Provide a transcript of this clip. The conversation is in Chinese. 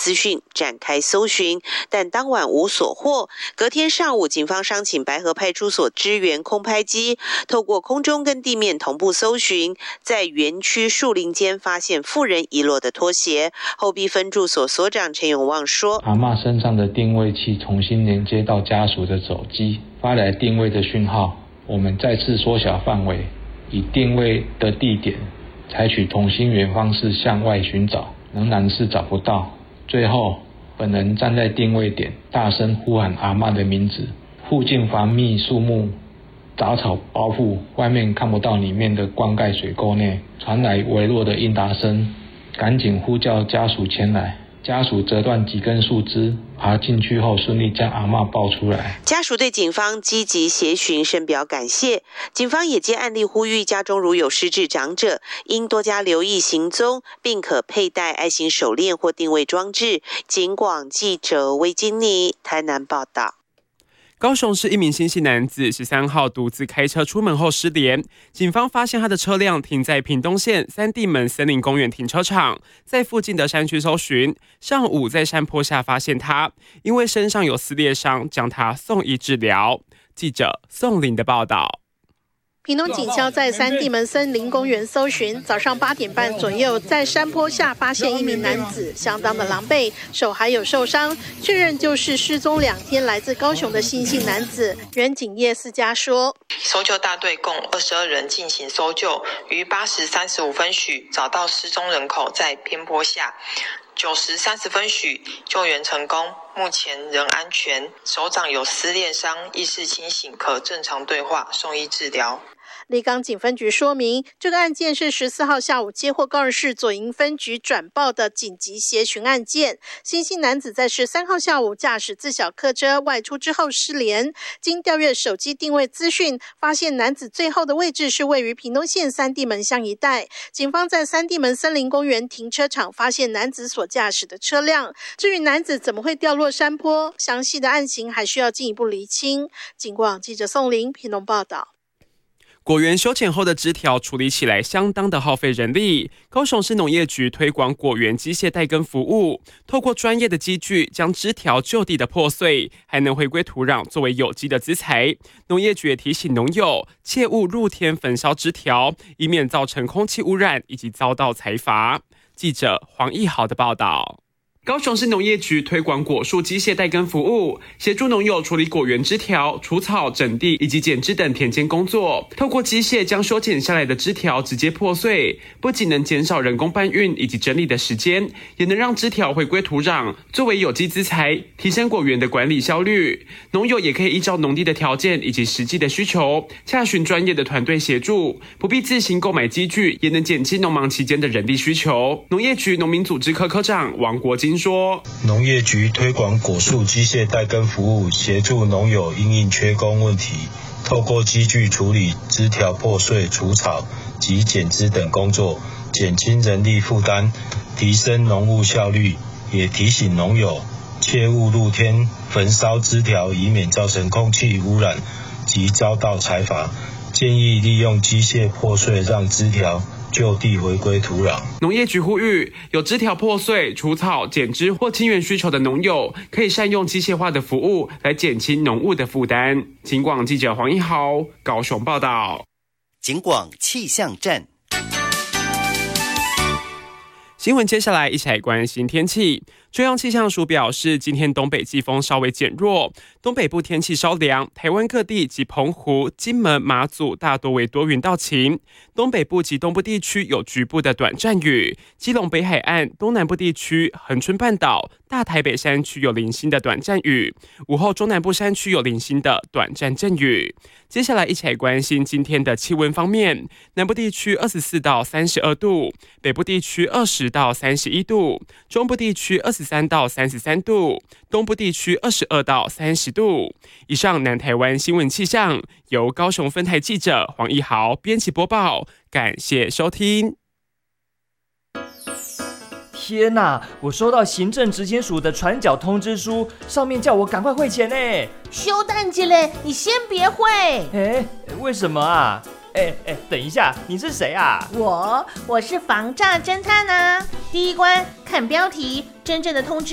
资讯展开搜寻，但当晚无所获。隔天上午，警方商请白河派出所支援空拍机，透过空中跟地面同步搜寻，在园区树林间发现妇人遗落的拖鞋。后壁分驻所所长陈永旺说： 阿嬷身上的定位器重新连接到家属的手机，发来定位的讯号，我们再次缩小范围，以定位的地点采取同心圆方式向外寻找，仍然是找不到。最后本人站在定位点，大声呼喊阿嬷的名字，附近繁密树木杂草包覆，外面看不到里面的灌溉水沟内传来微弱的应答声，赶紧呼叫家属前来。家属折断几根树枝，爬进去后顺利将阿嬷抱出来。 家属对警方积极协寻深表感谢。警方也借案例呼吁，家中如有失智长者，应多加留意行踪，并可佩戴爱心手链或定位装置。警广记者魏金妮台南报道。 高雄市一名新姓男子13号独自开车出门后失联，警方发现他的车辆停在屏东县三地门森林公园停车场，在附近的山区搜寻，上午在山坡下发现他，因为身上有撕裂伤，将他送医治疗。记者宋林的报道。 屏东警消在三地门森林公园搜寻，早上8点半左右，在山坡下发现一名男子，相当的狼狈，手还有受伤，确认就是失踪2天来自高雄的新姓男子。原警叶思佳说， 搜救大队共22人进行搜救，于8时35分许找到失踪人口在偏坡下。9时30分许救援成功，目前仍安全，手掌有撕裂伤，意识清醒，可正常对话，送医治疗。 立冈警分局说明，这个案件是14号下午接获高雄市左营分局转报的紧急协寻案件。新姓男子在13号下午驾驶自小客车外出之后失联，经调阅手机定位资讯，发现男子最后的位置是位于屏东县三地门乡一带。警方在三地门森林公园停车场发现男子所驾驶的车辆。至于男子怎么会掉落山坡，详细的案情还需要进一步厘清。警广记者宋玲屏东报道。 果园修剪后的枝条处理起来相当的耗费人力，高雄市农业局推广果园机械代耕服务，透过专业的机具将枝条就地的破碎，还能回归土壤作为有机的资材。农业局也提醒农友切勿露天焚烧枝条，以免造成空气污染以及遭到裁罚。记者黄义豪的报道。高雄市农业局推广果树机械代耕服务，协助农友处理果园枝条、除草、整地以及剪枝等田间工作。透过机械将修剪下来的枝条直接破碎，不仅能减少人工搬运以及整理的时间，也能让枝条回归土壤，作为有机资材，提升果园的管理效率。农友也可以依照农地的条件以及实际的需求，洽询专业的团队协助，不必自行购买机具，也能减轻农忙期间的人力需求。农业局农民组织科科长王国金说， 农业局推广果树机械代耕服务，协助农友因应缺工问题，透过机具处理枝条破碎、除草及剪枝等工作，减轻人力负担，提升农务效率。也提醒农友切勿露天焚烧枝条，以免造成空气污染及遭到裁罚。建议利用机械破碎，让枝条就地回归土壤。 农业局呼吁，有枝条破碎、除草、剪枝或清园需求的农友，可以善用机械化的服务来减轻农务的负担。警广记者黄一豪高雄报道。 警广气象站。 新闻接下来一起来关心天气。中央气象署表示，今天东北季风稍微减弱，东北部天气稍凉，台湾各地及澎湖、金门、马祖大多为多云到晴，东北部及东部地区有局部的短暂雨，基隆北海岸、东南部地区、恒春半岛、大台北山区有零星的短暂雨，午后中南部山区有零星的短暂阵雨。接下来一起来关心今天的气温方面，南部地区24到32度，北部地区20到31度，中部地区23到33度，东部地区22到30度。以上南台湾新闻气象由高雄分台记者黄一豪编辑播报，感谢收听。 天哪！我收到行政执行署的传缴通知书，上面叫我赶快汇钱呢。 修蛋姐嘞，你先别汇。 为什么啊？等一下，你是谁啊？ 我是防诈侦探啊。第一关看标题，真正的通知